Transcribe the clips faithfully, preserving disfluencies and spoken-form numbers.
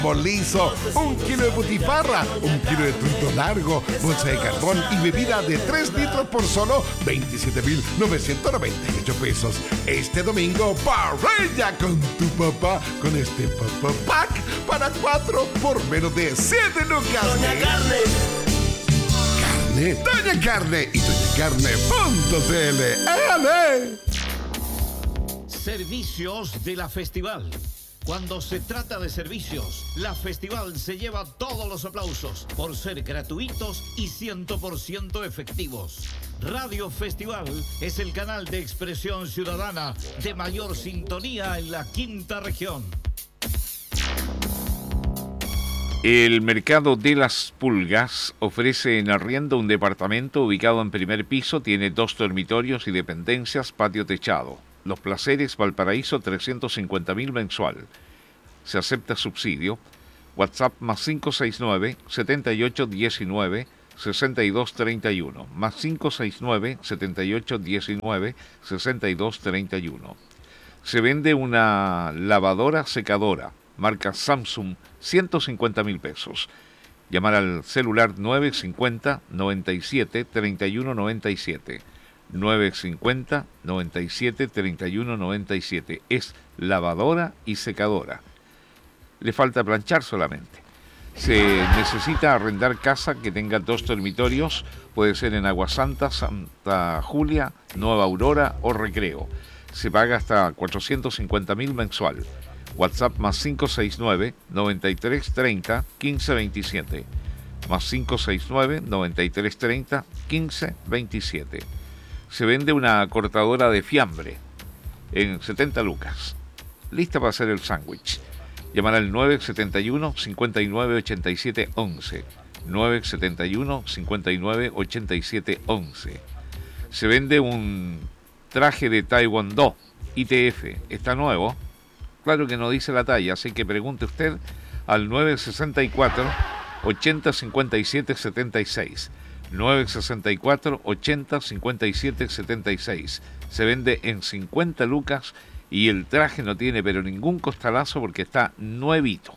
liso, un kilo de butifarra, un kilo de truto largo, bolsa de carbón y bebida de tres litros por solo veintisiete mil novecientos noventa y ocho pesos. Este domingo, parrilla con tu papá con este Papá Pack para cuatro por menos de siete lucas. Doña Carne. Carne, Doña Carne y doña carne punto c l. ¡Éale! Servicios de la Festival. Cuando se trata de servicios, la Festival se lleva todos los aplausos por ser gratuitos y cien por ciento efectivos. Radio Festival es el canal de expresión ciudadana de mayor sintonía en la quinta región. El Mercado de las Pulgas ofrece en arriendo un departamento ubicado en primer piso, tiene dos dormitorios y dependencias, patio techado. Los Placeres, Valparaíso, trescientos cincuenta mil mensual. Se acepta subsidio. WhatsApp más cinco seis nueve, setenta y ocho diecinueve, sesenta y dos treinta y uno. Más cinco seis nueve, setenta y ocho diecinueve, sesenta y dos treinta y uno. Se vende una lavadora secadora, marca Samsung, ciento cincuenta mil pesos. Llamar al celular nueve cincuenta, noventa y siete, treinta y uno noventa y siete. nueve cincuenta, noventa y siete, treinta y uno noventa y siete. Es lavadora y secadora. Le falta planchar solamente. Se necesita arrendar casa que tenga dos dormitorios. Puede ser en Aguasanta, Santa Julia, Nueva Aurora o Recreo. Se paga hasta cuatrocientos cincuenta mil mensual. WhatsApp más cinco seis nueve, noventa y tres treinta, quince veintisiete. Más cinco seis nueve, noventa y tres treinta, quince veintisiete. Se vende una cortadora de fiambre en setenta lucas. Lista para hacer el sándwich. Llamar al nueve siete uno, cinco nueve ocho siete once. nueve siete uno, cinco nueve ocho siete once. Se vende un traje de Taekwondo I T F. Está nuevo. Claro que no dice la talla, así que pregunte usted al nueve seis cuatro, ochenta cincuenta y siete setenta y seis. nueve seis cuatro, ochenta cincuenta y siete setenta y seis. Se vende en cincuenta lucas y el traje no tiene pero ningún costalazo porque está nuevito.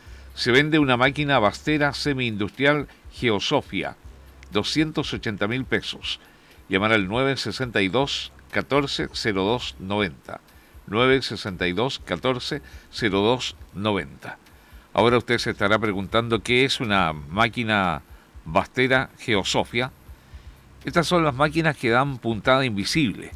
Se vende una máquina bastera semi-industrial Geosofia, doscientos ochenta mil pesos. Llamar al nueve seis dos, catorce, cero dos noventa. nueve seis dos, catorce, cero dos noventa. Ahora usted se estará preguntando qué es una máquina bastera Geosofia. Estas son las máquinas que dan puntada invisible.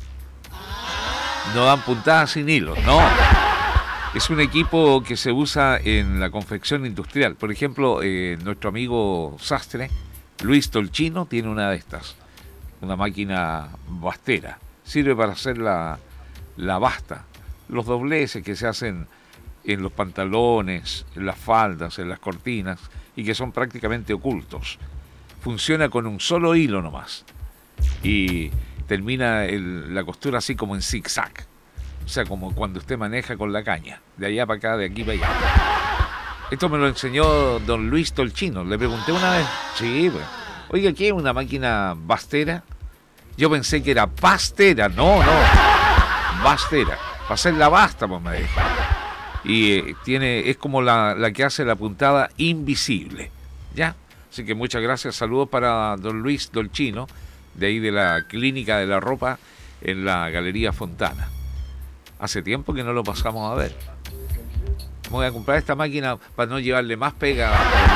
No dan puntada sin hilos, no. Es un equipo que se usa en la confección industrial. Por ejemplo, eh, nuestro amigo sastre, Luis Tolchino, tiene una de estas. Una máquina bastera. Sirve para hacer la, la basta. Los dobleces que se hacen en los pantalones, en las faldas, en las cortinas, y que son prácticamente ocultos. Funciona con un solo hilo nomás. Y termina el, la costura así como en zigzag. O sea, como cuando usted maneja con la caña. De allá para acá, de aquí para allá. Esto me lo enseñó don Luis Tolchino. Le pregunté una vez. Sí, pues. Oiga, ¿qué es una máquina bastera? Yo pensé que era pastera. No, no. Bastera. Para hacer la basta, pues me dijo. Y eh, tiene, es como la, la que hace la puntada invisible. ¿Ya? Así que muchas gracias. Saludos para don Luis Tolchino, de ahí de la Clínica de la Ropa en la Galería Fontana. Hace tiempo que no lo pasamos a ver. Voy a comprar esta máquina para no llevarle más pega.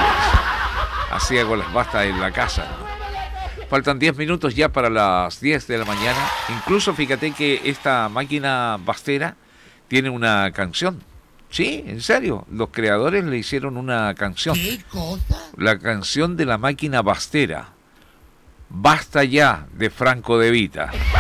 Así hago las bastas en la casa. Faltan diez minutos ya para las diez de la mañana. Incluso fíjate que esta máquina bastera tiene una canción. Sí, en serio. Los creadores le hicieron una canción. ¿Qué cosa? La canción de la máquina bastera. Basta ya, de Franco De Vita.